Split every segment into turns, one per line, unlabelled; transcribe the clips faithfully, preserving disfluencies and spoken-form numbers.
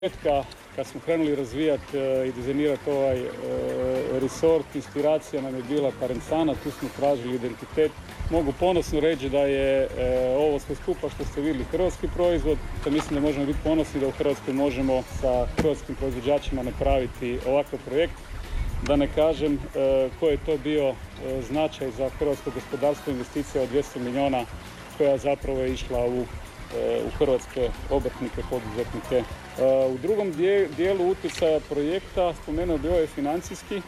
početka, kad smo krenuli razvijati e, i dizajnirati ovaj e, resort, inspiracija nam je bila Parenzana, tu smo tražili identitet. Mogu ponosno reći da je e, ovo sve skupa što ste vidjeli hrvatski proizvod, da mislim da možemo biti ponosni da u Hrvatskoj možemo sa hrvatskim proizvođačima napraviti ovakav projekt. Da ne kažem e, koji je to bio e, značaj za hrvatsko gospodarstvo, investicija od dvjesto milijuna koja zapravo je išla u u hrvatske obrtnike, poduzetnike. U drugom dijelu utjecaja projekta spomenuo bi ovaj financijski,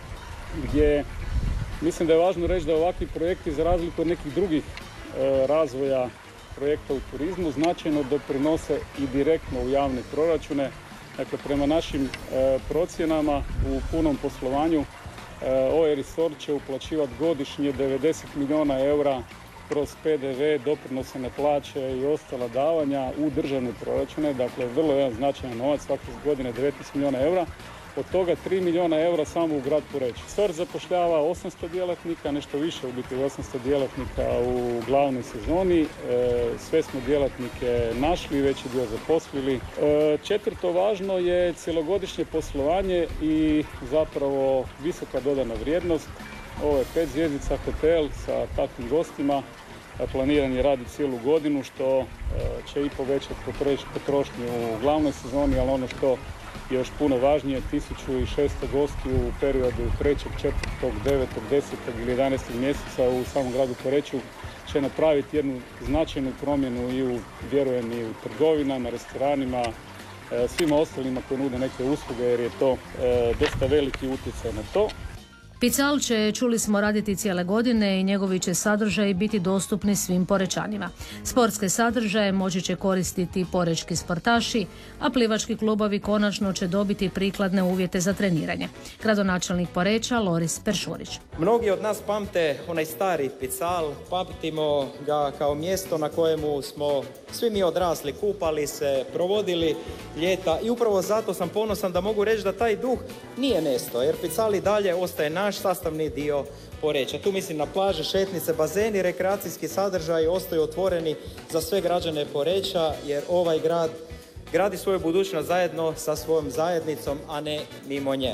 gdje mislim da je važno reći da ovakvi projekti, za razliku od nekih drugih razvoja projekta u turizmu, značajno doprinose i direktno u javne proračune. Dakle, prema našim procjenama u punom poslovanju ovaj resort će uplaćivati godišnje devedeset milijuna eura kroz P D V, doprinose na plaće i ostala davanja u državne proračune. Dakle, vrlo jedan značajan novac, svake godine devetnaest milijuna eura. Od toga tri milijuna eura samo u grad Poreč. Resort zapošljava osamsto djelatnika, nešto više u biti osamsto djelatnika u glavnoj sezoni. E, sve smo djelatnike našli, veći dio zaposlili. E, četvrto važno je cjelogodišnje poslovanje i zapravo visoka dodana vrijednost. Ovo je pet zvjezdica hotel sa takvim gostima. Planiran je raditi cijelu godinu, što će i povećati potrošnju u glavnoj sezoni, ali ono što je još puno važnije, tisuću šesto gostiju u periodu trećeg, četvrtog, devetog, desetog ili jedanaestog mjeseca u samom gradu Poreču će napraviti jednu značajnu promjenu i u, vjerujem, i u trgovinama, restoranima, svima ostalima koji nude neke usluge, jer je to dosta veliki utjecaj na to.
Pical će, čuli smo, raditi cijele godine i njegovi će sadržaji biti dostupni svim Porečanima. Sportske sadržaje moći će koristiti porečki sportaši, a plivački klubovi konačno će dobiti prikladne uvjete za treniranje. Gradonačelnik Poreča Loris Peršurić.
Mnogi od nas pamte onaj stari Pical, pamtimo ga kao mjesto na kojemu smo svi mi odrasli, kupali se, provodili ljeta i upravo zato sam ponosan da mogu reći da taj duh nije nestao, jer Pical i dalje ostaje naš sastavni dio Poreča. Tu mislim na plaže, šetnice, bazeni, rekreacijski sadržaji ostaju otvoreni za sve građane Poreča, jer ovaj grad gradi svoju budućnost zajedno sa svojom zajednicom, a ne mimo nje.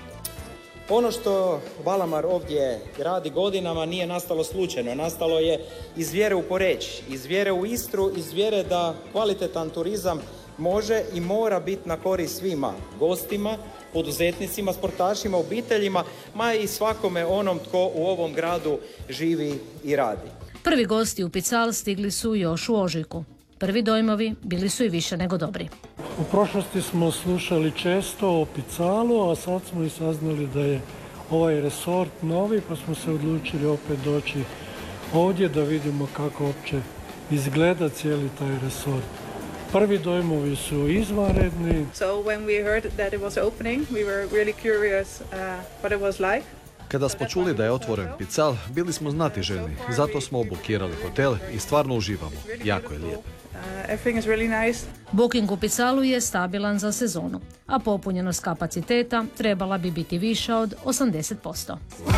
Ono što Valamar ovdje gradi godinama nije nastalo slučajno. Nastalo je iz vjere u Poreč, iz vjere u Istru, iz vjere da kvalitetan turizam može i mora biti na korist svima, gostima, poduzetnicima, sportašima, obiteljima, ma i svakome onom tko u ovom gradu živi i radi.
Prvi gosti u Pical stigli su još u ožujku. Prvi dojmovi bili su i više nego dobri.
U prošlosti smo slušali često o Picalu, a sad smo i saznali da je ovaj resort novi, pa smo se odlučili opet doći ovdje da vidimo kako uopće izgleda cijeli taj resort. Prvi dojmovi su izvanredni.
So when we heard that it was opening, we were really curious uh, what it was like.
Kada smo čuli da je otvoren Pical, bili smo znatiželjni, zato smo oblokirali hotel i stvarno uživamo. Jako je lijepo.
Booking u Picalu je stabilan za sezonu, a popunjenost kapaciteta trebala bi biti viša od osamdeset posto.